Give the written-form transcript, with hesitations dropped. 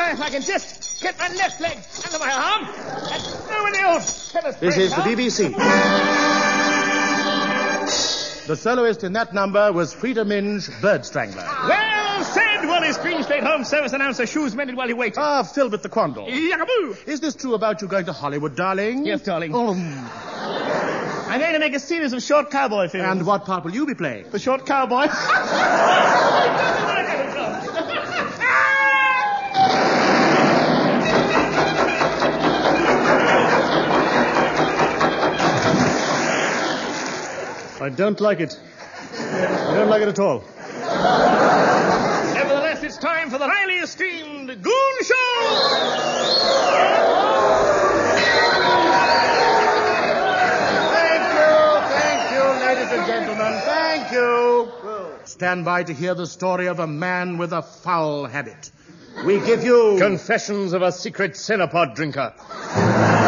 if I can just get my left leg under my arm and throw the old tennis This is the BBC. The soloist in that number was Frida Minge, Bird Strangler. Well said, Wallace Greenslade, home service announcer. Shoes mended while he waited. Ah, Philbert the Quandle. Yakaboo! Is this true about you going to Hollywood, darling? Yes, darling. Oh. I'm going to make a series of short cowboy films. And what part will you be playing? The short cowboy. I don't like it. I don't like it at all. Nevertheless, it's time for the highly esteemed Goon Show! Thank you, ladies and gentlemen. Thank you. Stand by to hear the story of a man with a foul habit. We give you... Confessions of a Secret Cinepod Drinker.